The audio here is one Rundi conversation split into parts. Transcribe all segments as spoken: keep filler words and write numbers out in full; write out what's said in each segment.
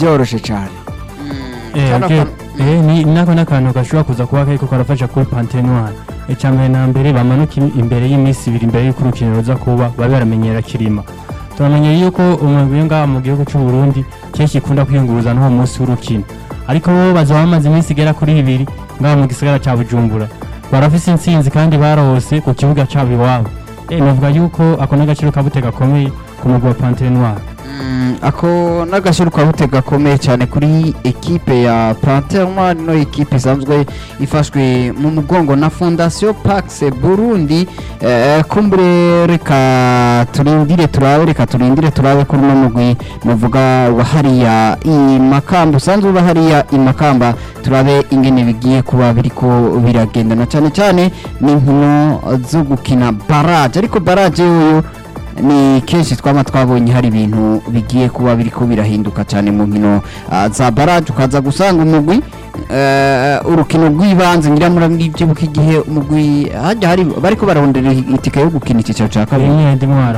byoroshe cyane. ni nako n'akantu gashobora kuza kuba kariko karafasha kuri Panthère Noire. Icambere na mbere bamanuka imbere y'imisi ibiri imbere y'uko urukino ruza kuba babe baramenyera kirima. Turamenye yuko umugwi ngaha mu gihugu cy'u Burundi kenshi ikunda kwiyunguruza no munsi w'urukino, ariko bo baza bamaze iminsi igera kuri ibiri ngaha mu gisagara ca Bujumbura barafise intsinzi kandi barose ku kibuga cabo iwabo. Novuga yuko ako n'agaciro kabute gakomeye ku mugwi wa Panthère Noire. Ako n'agaciro kabute gakomeye cyane kuri ekipe ya Panthère Noire, no ekipe isanzwe ifashwe mu mugongo na Fondation Pax Burundi. eh, kumbure reka turindire turabe reka turindire turabe kuri no mugwi muvuga wa hariya i Makamba, usanzwe ba hariya i Makamba, turabe ingene bigiye kuba biriko biragendana cyane cyane n'inkino zo gukina barrage. Ariko barrage yoyo ni kenshi twama twabonye hari ibintu bigiye kuba biriko birahinduka cyane mu nkino uh, za barrage, ukaza gusanga umugwi uh, urukino rw'ibanze ngira muri byibuka igihe umugwi hajya hari bariko bararondera itike yo gukina icyicaro cya kabiri. Rimwe dimwara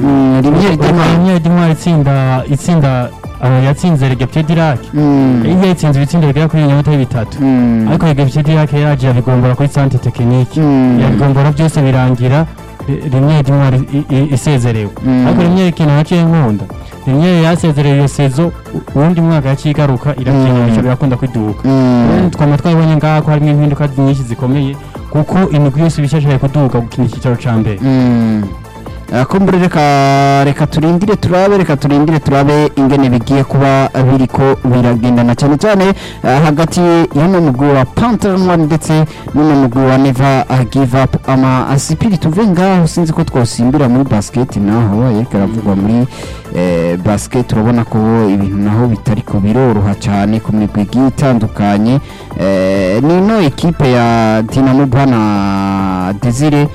rimwe dimwara itsinda itsinda yatsinze Regepte Dirac. Iyo yatsinze ibitsinda bigera kuri nyamata bitatu, ariko Regepte Dirac yaje yabigombora kuri centre technique, yabigombora byose birangira rimwe dimwara isezerewe. Ariko rimwe ikintu haciye nkunda rimwe yasezerewe iyo sezo, ubundi mwaka yacigaruka irakina bico birakunda kwiduka. Twama twabonye ngaha ko harimo impinduka nyinshi zikomeye, kuko imigwi yose bishashaye kuduka gukina icyicaro ca mbere. Kumbure reka reka turindire turabe reka turindire turabe ingene bigiye kuba biriko biragendana cyane cyane uh, hagati y'uno mugwi wa Panthère Noire ndetse n'uno mugwi wa Never Give Up. Ama asipiri tuve ngaho sinzi ko twosimbira muri basket, naho yereka ravugwa muri eh, basket urabona ko ibintu naho bitariko biroroha cyane ku migwi itandukanye. eh, ni no equipe ya Dinamo Bwana Desire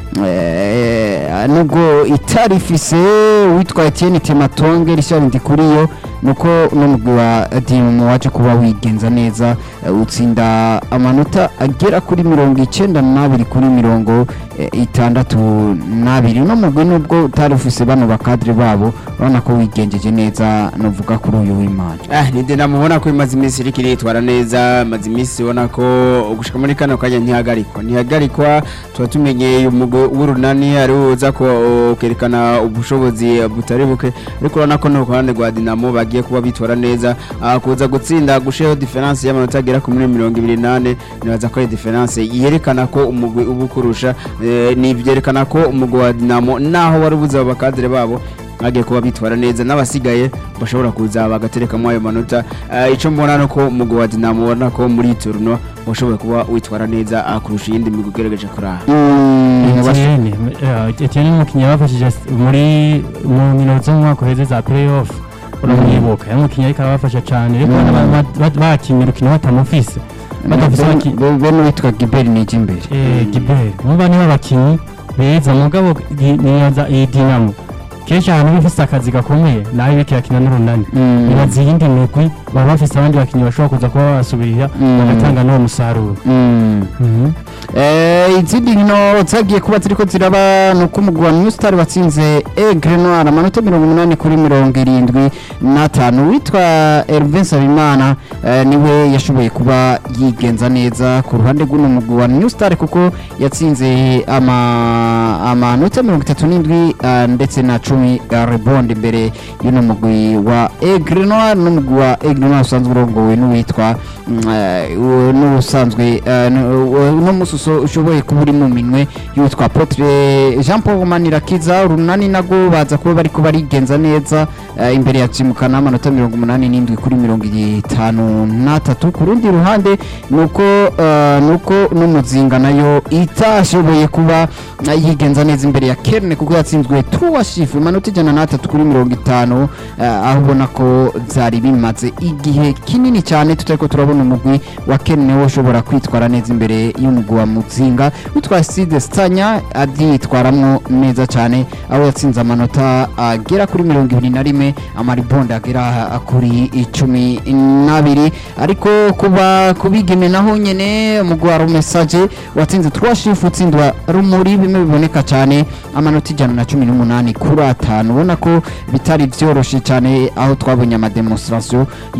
eh nubwo itarifise witwa Etienne Tematonge Richard Ndikuriyo, nuko no mugwi wa Dinamo waje kuba wigenza neza, uh, utsinda amanota agera kuri mirongo icenda n'abiri kuri mirongo itandatu n'abiri. No mugwi nubwo utarifise bano bakadre babo urabona ko wigenjeje neza, novuga kuri uyu w'Imana. Ah ni Dinamo ubona ko imaze iminsi iriko iritwara neza, imaze iminsi ubona ko gushika muri kano kanya ntihagarikwa ntihagarikwa tuba tumenyeye umugwi w'urunani ari uza ko kerekana ubushobozi butari buke, ariko urabona ko no kuhande rwa Dinamo bagiye kuba bitwara neza, kuza gutsinda gusheho difference y'amanota agera ku mirongo ibiri nane. Nibaza ko ari difference yerekana ko umugwi ubukurusha, ni byerekana ko umugwi wa Dinamo naho wari buza abakadre babo bagiye kuba bitwara neza, n'abasigaye bashobora kuza bagatereka mu ayo manota. Ico mbona no ko umugwi wa Dinamo ubona ko muri tournoi washobora kuba witwara neza akurusha iyindi migwi igerageje kuraha. Etienne Etienne umukinnyi yabafashije muri mu nkino zo mu mwaka uheze za playoff, uramwibuka yamukinnyi ariko arabafasha cyane, ariko bakinnye urukino batamufise badafise bene witwa Gilbert nije imbere. eh Gilbert muba niba bakinnyi beza mugabo niyaza iyi Dinamo kenshi ahantu bifise akazi gakomeye nawe bikakina n'urunani, nibaza iyindi migwi baba bafise abandi bakinnyi bashobora kuza kuba basubirira bagatanga n'uwo musaruro. Izindi nkino zagiye kuba ziriko ziraba nuko umugwi wa New Star watsinze Aigle Noir amanota mirongo umunani kuri mirongo irindwi n'atanu. Witwa Hervé Nsabimana niwe yashoboye kuba yigenza neza ku ruhande rw'uno mugwi wa New Star, kuko yatsinze amanota mirongo itatu n'indwi ndetse na cumi rebound imbere y'uno mugwi wa Aigle Noir. N'umugwi wa Aigle Noir usanzwe urongowe n'uwitwa n'usanzwe no mususo ushoboye kuba uri mu minwe y'uwitwa Apotre Jean Paul Manirakiza. Urunani nago baza kuba bariko barigenza neza imbere ya Cimukana amanota mirongo umunani n'indwi kuri mirongo itanu n'atatu. Ku rundi ruhande nuko nuko n'umuzinga nayo itashoboye kuba yigenza neza imbere ya Kerne, kuko yatsinzwe trois chiffres amanota ijana n'atatu kuri mirongo itanu, aho ubona ko zari bimaze igihe kinini cyane tutariko turabona umugwi wa Kerne wo ushobora kwitwara neza imbere y'umugwi wa Muzinga. Witwa Side Stanya aditwaramwo neza cyane, aho yatsinze amanota agera kuri mirongo ibiri na rimwe, amaribonde agera kuri icumi n'abiri. Ariko kuba kubigeme naho nyene umugwi wa Message watsinze trois chiffres utsindwa Rumuri, bimwe biboneka cyane amanota ijana na cumi n'umunani kuri atanu. Ubona ko bitari vyoroshe cyane, aho twabonye ama demonstration